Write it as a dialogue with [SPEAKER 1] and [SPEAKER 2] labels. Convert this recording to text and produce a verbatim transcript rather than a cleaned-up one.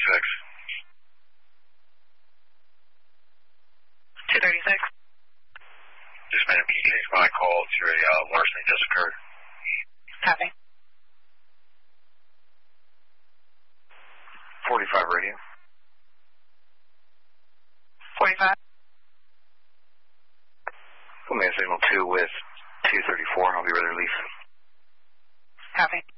[SPEAKER 1] thirty-six.
[SPEAKER 2] two thirty-six.
[SPEAKER 1] Yes, ma'am. Can you change my call to a uh, larceny just occurred?
[SPEAKER 2] Copy.
[SPEAKER 1] forty-five radio.
[SPEAKER 2] forty-five.
[SPEAKER 1] Put me a signal two with two thirty-four. I'll be ready to leave.
[SPEAKER 2] Copy.